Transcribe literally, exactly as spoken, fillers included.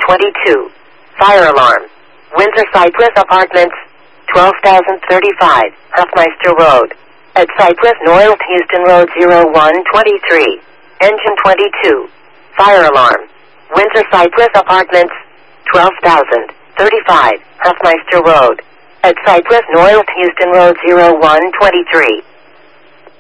twenty-two. Fire alarm. Winter Cypress Apartments, twelve thousand thirty-five, Huffmeister Road. At Cypress North, Houston Road zero one two three. Engine twenty-two. Fire alarm. Winter Cypress Apartments, twelve thousand thirty-five, Huffmeister Road. At Cypress North, Houston Road zero one two three.